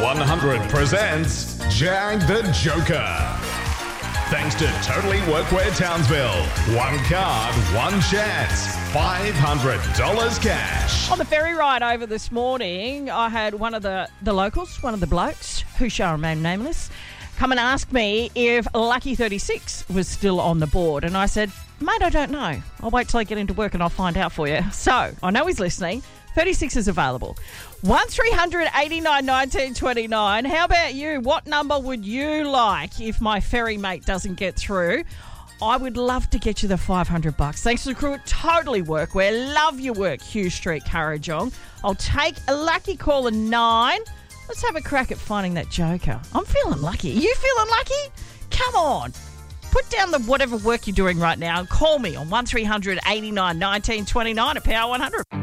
100 presents Jag the Joker. Thanks to Totally Workwear Townsville. One card, one chance. $500 cash. On the ferry ride over this morning, I had one of the locals, one of the blokes, who shall remain nameless, come and ask me if Lucky 36 was still on the board. And I said, mate, I don't know. I'll wait till I get into work and I'll find out for you. So, I know he's listening. 36 is available. 1300 89 19 29. How about you? What number would you like if my ferry mate doesn't get through? I would love to get you the $500. Thanks to the crew at Totally Workwear. Love your work, Hugh Street, Currajong. I'll take a lucky caller 9. Let's have a crack at finding that joker. I'm feeling lucky. Are you feeling lucky? Come on. Put down the whatever work you're doing right now and call me on 1300 89 19 29 at Power 100.